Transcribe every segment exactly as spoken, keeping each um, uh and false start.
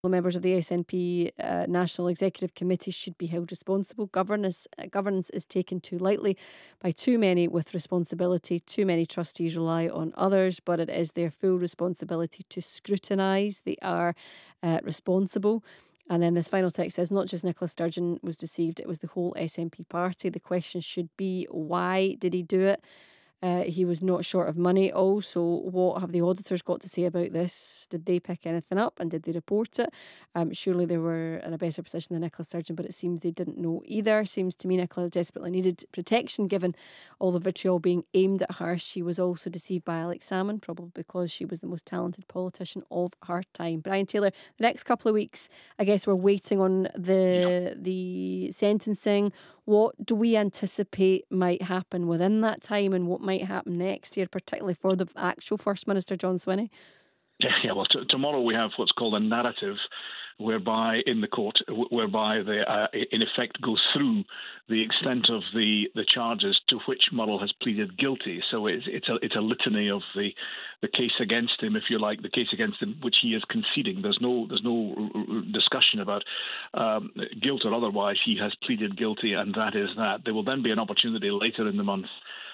The members of the S N P uh, National Executive Committee should be held responsible. Governance, uh, governance is taken too lightly by too many with responsibility. Too many trustees rely on others, but it is their full responsibility to scrutinise. They are uh, responsible. And then this final text says, not just Nicola Sturgeon was deceived, it was the whole S N P party. The question should be, why did he do it? Uh, he was not short of money. Also, what have the auditors got to say about this? Did they pick anything up and did they report it? Um, surely they were in a better position than Nicola Sturgeon, but it seems they didn't know either. Seems to me Nicola desperately needed protection given all the vitriol being aimed at her. She was also deceived by Alex Salmond, probably because she was the most talented politician of her time. Brian Taylor, the next couple of weeks, I guess we're waiting on the, the sentencing. What do we anticipate might happen within that time and what might happen next year, particularly for the actual First Minister, John Swinney? Yeah, well, t- tomorrow we have what's called a narrative whereby in the court, w- whereby they, uh, in effect, go through the extent of the, the charges to which Murrell has pleaded guilty. So it's, it's a it's a litany of the, the case against him, if you like, the case against him, which he is conceding. There's no there's no discussion about um, guilt or otherwise. He has pleaded guilty, and that is that. There will then be an opportunity later in the month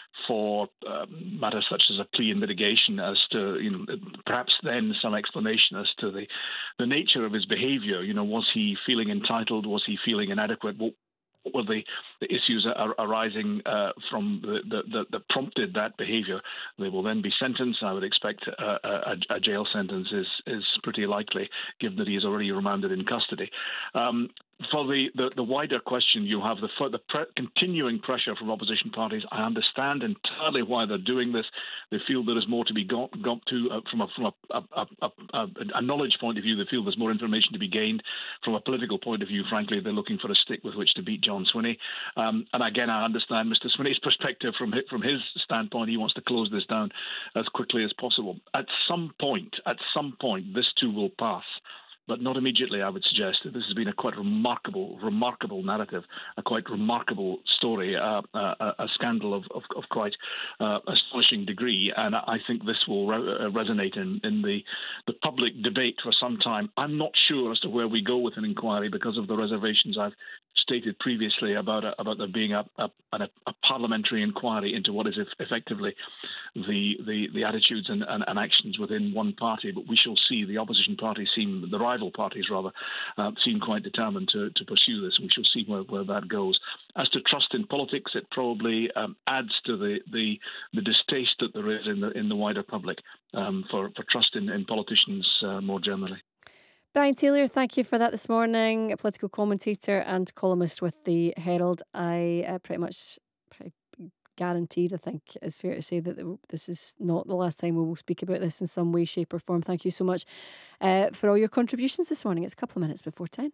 for um, matters such as a plea in mitigation, as to, you know, perhaps then some explanation as to the, the nature of his behaviour. You know, was he feeling entitled? Was he feeling inadequate? What, what were the, the issues ar- arising uh, from the, the, the, that prompted that behaviour? They will then be sentenced. I would expect a, a, a jail sentence is, is pretty likely, given that he is already remanded in custody. Um, For the, the, the wider question, you have the, the pre- continuing pressure from opposition parties. I understand entirely why they're doing this. They feel there is more to be got, got to uh, from, a, from a, a, a, a, a knowledge point of view. They feel there's more information to be gained. From a political point of view, frankly, they're looking for a stick with which to beat John Swinney. Um, and again, I understand Mister Swinney's perspective from his, from his standpoint. He wants to close this down as quickly as possible. At some point, at some point, this too will pass. But not immediately, I would suggest. This has been a quite remarkable, remarkable narrative, a quite remarkable story, uh, uh, a scandal of, of, of quite uh, astonishing degree. And I think this will re- resonate in, in the, the public debate for some time. I'm not sure as to where we go with an inquiry because of the reservations I've stated previously about a, about there being a, a, a, a parliamentary inquiry into what is effectively the the, the attitudes and, and, and actions within one party. But we shall see. The opposition parties seem, the rival parties rather, uh, seem quite determined to, to pursue this. We shall see where, where that goes. As to trust in politics, it probably um, adds to the, the the distaste that there is in the in the wider public um, for, for trust in, in politicians uh, more generally. Brian Taylor, thank you for that this morning. A political commentator and columnist with the Herald. I uh, pretty much pretty guaranteed, I think it's fair to say, that this is not the last time we will speak about this in some way, shape or form. Thank you so much uh, for all your contributions this morning. It's a couple of minutes before ten.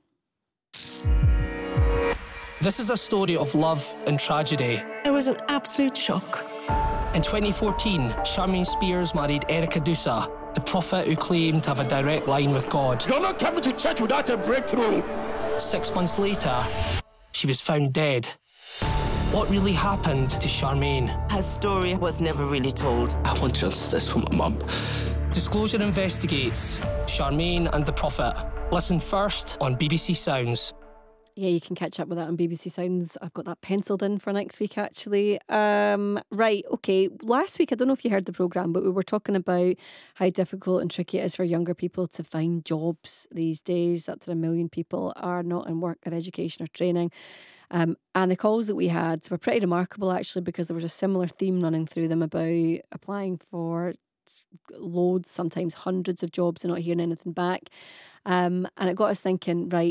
This is a story of love and tragedy. It was an absolute shock. In twenty fourteen, Charmaine Spears married Erica Dusa, the prophet who claimed to have a direct line with God. You're not coming to church without a breakthrough. Six months later, she was found dead. What really happened to Charmaine? Her story was never really told. I want justice for my mum. Disclosure investigates Charmaine and the prophet. Listen first on B B C Sounds. Yeah, you can catch up with that on B B C Sounds. I've got that penciled in for next week, actually. Um, right, okay. Last week, I don't know if you heard the programme, but we were talking about how difficult and tricky it is for younger people to find jobs these days. Up to a million people are not in work or education or training. Um, and the calls that we had were pretty remarkable, actually, because there was a similar theme running through them about applying for loads, sometimes hundreds of jobs and not hearing anything back. Um, and it got us thinking, right,